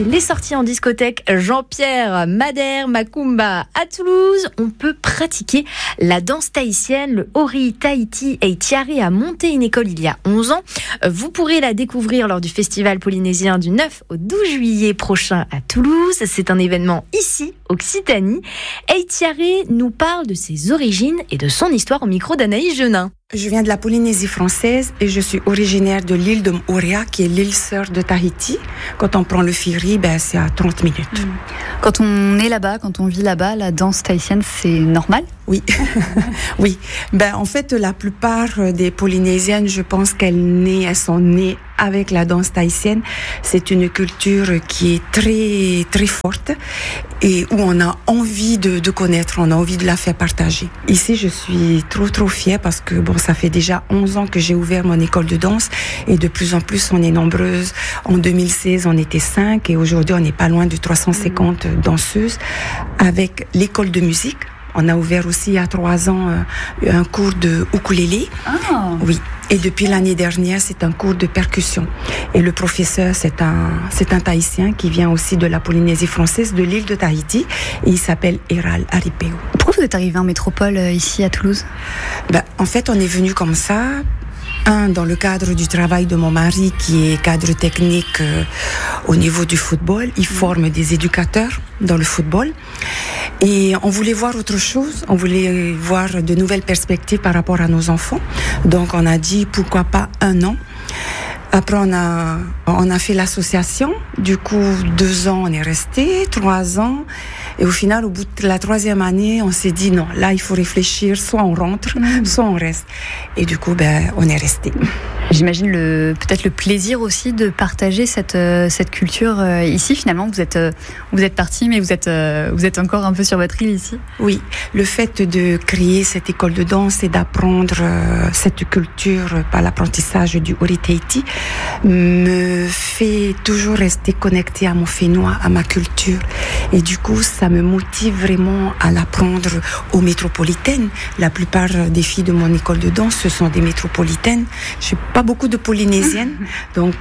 c'est les sorties en discothèque Jean-Pierre Madère Macumba à Toulouse. On peut pratiquer la danse tahitienne. Le Ori Tahiti Eitiare a monté une école il y a 11 ans. Vous pourrez la découvrir lors du festival polynésien du 9 au 12 juillet prochain à Toulouse. C'est un événement ici, Occitanie. Eitiare nous parle de ses origines et de son histoire au micro d'Anaïs Genin. Je viens de la Polynésie française et je suis originaire de l'île de Moorea, qui est l'île sœur de Tahiti. Quand on prend le ferry, c'est à 30 minutes. Quand on est là-bas, quand on vit là-bas, la danse tahitienne, c'est normal ? Oui, oui. En fait, la plupart des Polynésiennes, je pense elles sont nées avec la danse tahitienne. C'est une culture qui est très, très forte et où on a envie de connaître, on a envie de la faire partager. Ici, je suis trop fière parce que ça fait déjà 11 ans que j'ai ouvert mon école de danse et de plus en plus, on est nombreuses. En 2016, on était 5 et aujourd'hui, on n'est pas loin de 350 danseuses avec l'école de musique. On a ouvert aussi il y a 3 ans un cours de ukulélé. Ah. Oui. Et depuis l'année dernière, c'est un cours de percussion. Et le professeur, c'est un Tahitien qui vient aussi de la Polynésie française, de l'île de Tahiti. Et il s'appelle Eral Aripeo. Pourquoi vous êtes arrivé en métropole ici à Toulouse ? En fait, on est venu comme ça. Dans le cadre du travail de mon mari qui est cadre technique au niveau du football. Il forme des éducateurs dans le football. Et on voulait voir autre chose. On voulait voir de nouvelles perspectives par rapport à nos enfants. Donc on a dit pourquoi pas 1 an. Après, on a fait l'association. Du coup, 2 ans, on est resté, 3 ans. Et au final, au bout de la 3e année, on s'est dit non, là, il faut réfléchir. Soit on rentre, soit on reste. Et du coup, on est resté. J'imagine peut-être le plaisir aussi de partager cette culture ici. Finalement, vous êtes parti, mais vous êtes encore un peu sur votre île ici. Oui, le fait de créer cette école de danse et d'apprendre cette culture par l'apprentissage du Ori Tahiti me fait toujours rester connectée à mon fénois, à ma culture. Et du coup, ça me motive vraiment à l'apprendre aux métropolitaines. La plupart des filles de mon école de danse, ce sont des métropolitaines. Je n'ai pas beaucoup de Polynésiennes, donc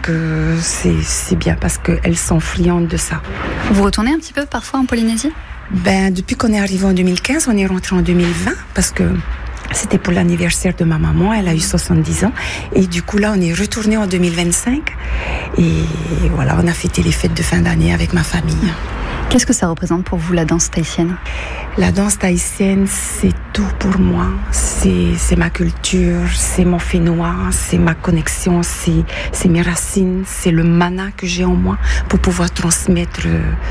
c'est bien parce qu'elles sont friandes de ça. Vous retournez un petit peu parfois en Polynésie ? Depuis qu'on est arrivé en 2015, on est rentré en 2020 parce que c'était pour l'anniversaire de ma maman, elle a eu 70 ans. Et du coup, là, on est retourné en 2025. Et voilà, on a fêté les fêtes de fin d'année avec ma famille. Qu'est-ce que ça représente pour vous, la danse tahitienne ? La danse tahitienne, c'est tout pour moi. C'est ma culture, c'est mon fénois, c'est ma connexion, c'est mes racines, c'est le mana que j'ai en moi pour pouvoir transmettre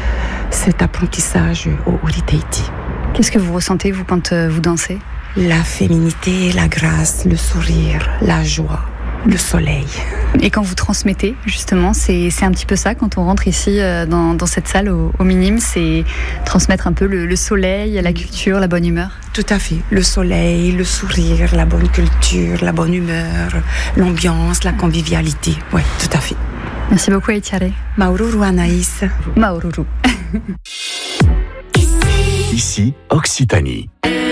cet apprentissage au Ori Tahiti. Qu'est-ce que vous ressentez, vous, quand vous dansez ? La féminité, la grâce, le sourire, la joie, le soleil. Et quand vous transmettez, justement, c'est un petit peu ça, quand on rentre ici dans cette salle au Minime, c'est transmettre un peu le soleil, la culture, la bonne humeur. Tout à fait. Le soleil, le sourire, la bonne culture, la bonne humeur, l'ambiance, la convivialité. Oui, tout à fait. Merci beaucoup, Eitiare. Maururu Anaïs. Maururu. Ici, Occitanie.